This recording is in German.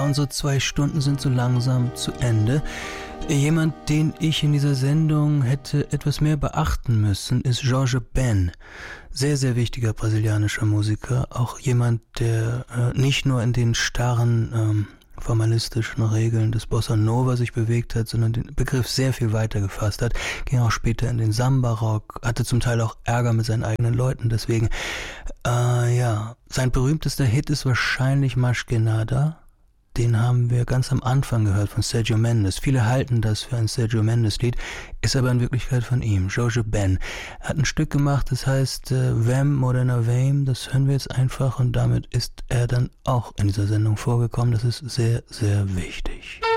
unsere 2 Stunden sind so langsam zu Ende. Jemand, den ich in dieser Sendung hätte etwas mehr beachten müssen, ist Jorge Ben. Sehr, sehr wichtiger brasilianischer Musiker. Auch jemand, der nicht nur in den starren formalistischen Regeln des Bossa Nova sich bewegt hat, sondern den Begriff sehr viel weiter gefasst hat. Ging auch später in den Samba-Rock, hatte zum Teil auch Ärger mit seinen eigenen Leuten. Deswegen, sein berühmtester Hit ist wahrscheinlich Mas Que Nada. Den haben wir ganz am Anfang gehört von Sergio Mendes. Viele halten das für ein Sergio Mendes-Lied, ist aber in Wirklichkeit von ihm, Jorge Ben. Er hat ein Stück gemacht, das heißt Vem Morena Vem, das hören wir jetzt einfach und damit ist er dann auch in dieser Sendung vorgekommen. Das ist sehr, sehr wichtig.